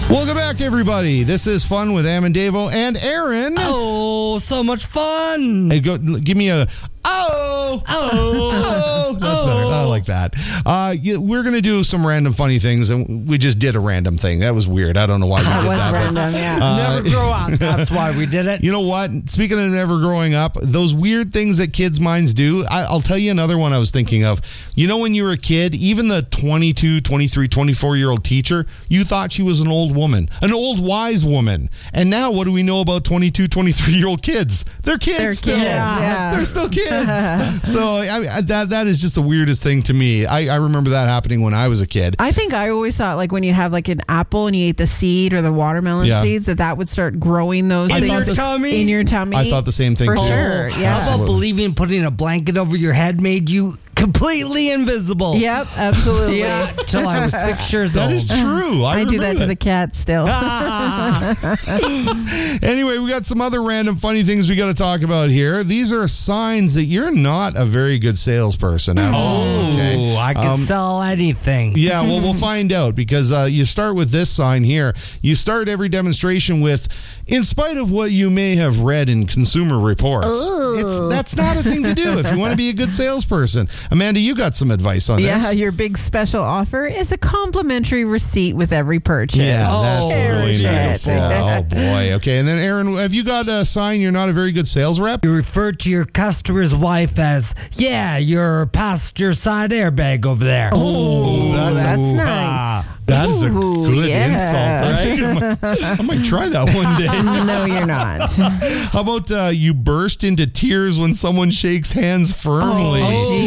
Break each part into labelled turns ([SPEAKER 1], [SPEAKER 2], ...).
[SPEAKER 1] Welcome back, everybody. This is Fun with Amandavo and Aaron.
[SPEAKER 2] Oh, so much fun.
[SPEAKER 1] Hey, give me a... Oh! That's better. I like that. We're going to do some random funny things, and we just did a random thing. That was weird. I don't know why we did that.
[SPEAKER 3] That was random, yeah.
[SPEAKER 2] Never grow up. That's why we did it.
[SPEAKER 1] You know what? Speaking of never growing up, those weird things that kids' minds do, I'll tell you another one I was thinking of. You know, when you were a kid, even the 22, 23, 24-year-old teacher, you thought she was an old woman, an old wise woman. And now what do we know about 22, 23-year-old kids? They're kids still.
[SPEAKER 3] Yeah.
[SPEAKER 1] They're still kids. So that is just the weirdest thing to me. I remember that happening when I was a kid.
[SPEAKER 3] I think I always thought, like, when you have like an apple and you ate the seed or the watermelon seeds, that would start growing those
[SPEAKER 2] In
[SPEAKER 3] things
[SPEAKER 2] your tummy?
[SPEAKER 3] in your tummy.
[SPEAKER 1] I thought the same thing
[SPEAKER 3] for
[SPEAKER 1] too.
[SPEAKER 3] sure. Yeah.
[SPEAKER 2] How about believing putting a blanket over your head made you completely invisible?
[SPEAKER 3] Yep, absolutely.
[SPEAKER 2] Yeah, till I was 6 years old.
[SPEAKER 1] That is true.
[SPEAKER 3] I do that to the cat still.
[SPEAKER 1] Anyway, we got some other random funny things we got to talk about here. These are signs that you're not a very good salesperson at all. Okay?
[SPEAKER 2] I could sell anything.
[SPEAKER 1] Yeah, well, we'll find out because you start with this sign here. You start every demonstration with, in spite of what you may have read in Consumer Reports. That's not a thing to do if you want to be a good salesperson. Amanda, you got some advice on this.
[SPEAKER 3] Yeah, your big special offer is a complimentary receipt with every purchase.
[SPEAKER 1] Yeah, that's really nice.
[SPEAKER 3] Shit.
[SPEAKER 1] Oh, boy. Okay, and then Aaron, have you got a sign you're not a very good sales rep?
[SPEAKER 2] You refer to your customer's wife as, you're past your side airbag over there.
[SPEAKER 3] Oh, that's nice.
[SPEAKER 1] That is a good insult. I might try that one day.
[SPEAKER 3] No, you're not.
[SPEAKER 1] How about you burst into tears when someone shakes hands firmly?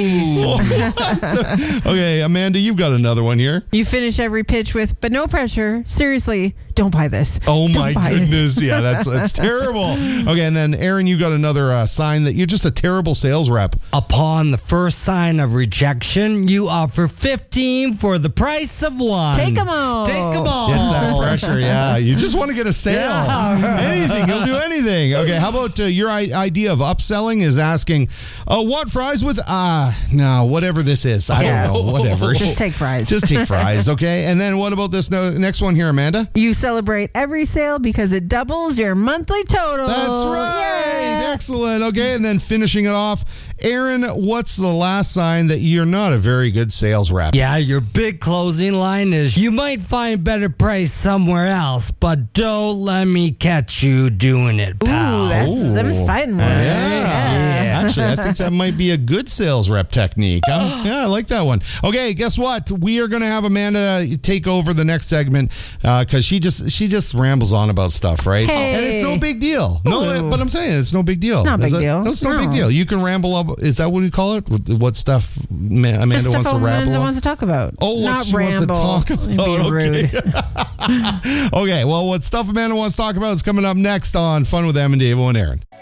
[SPEAKER 1] Okay, Amanda, you've got another one here.
[SPEAKER 3] You finish every pitch with, but no pressure. Seriously, don't buy this.
[SPEAKER 1] Oh,
[SPEAKER 3] Don't
[SPEAKER 1] my
[SPEAKER 3] buy
[SPEAKER 1] goodness.
[SPEAKER 3] it.
[SPEAKER 1] Yeah, that's terrible. Okay, and then Aaron, you got another sign that you're just a terrible sales rep.
[SPEAKER 2] Upon the first sign of rejection, you offer 15 for the price of one.
[SPEAKER 3] Take them all.
[SPEAKER 2] Take them all.
[SPEAKER 1] It's that pressure, yeah. You just want to get a sale.
[SPEAKER 2] Yeah.
[SPEAKER 1] Anything, you'll do anything. Okay, how about your idea of upselling is asking, want fries with, no, whatever this is. I don't know, whatever.
[SPEAKER 3] Just take fries.
[SPEAKER 1] Just take fries, okay? And then what about this next one here, Amanda?
[SPEAKER 3] You celebrate every sale because it doubles your monthly total.
[SPEAKER 1] That's right.
[SPEAKER 3] Yeah.
[SPEAKER 1] Excellent. Okay, and then finishing it off, Aaron, what's the last sign that you're not a very good sales rep?
[SPEAKER 2] Yeah, your big closing line is, you might find better price somewhere else, but don't let me catch you doing it, pal.
[SPEAKER 3] That was fighting words.
[SPEAKER 1] Yeah. Actually, I think that might be a good sales rep technique. I like that one. Okay, guess what? We are going to have Amanda take over the next segment because she just rambles on about stuff, right?
[SPEAKER 3] Hey.
[SPEAKER 1] And it's no big deal. No, but I'm saying it's no big deal.
[SPEAKER 3] Not big deal.
[SPEAKER 1] It's no
[SPEAKER 3] No.
[SPEAKER 1] big deal. You can ramble up. Is that what you call it? What stuff Amanda
[SPEAKER 3] The stuff
[SPEAKER 1] wants to ramble
[SPEAKER 3] Amanda
[SPEAKER 1] on?
[SPEAKER 3] wants to talk about.
[SPEAKER 1] Oh, what
[SPEAKER 3] not
[SPEAKER 1] she
[SPEAKER 3] ramble.
[SPEAKER 1] wants to talk about.
[SPEAKER 3] Being rude.
[SPEAKER 1] Okay, well, what stuff Amanda wants to talk about is coming up next on Fun with Amandavo and Aaron.